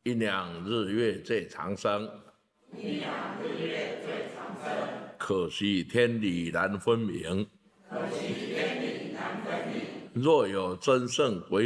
阴阳日月最长生，可惜天理难分明。若有真圣鬼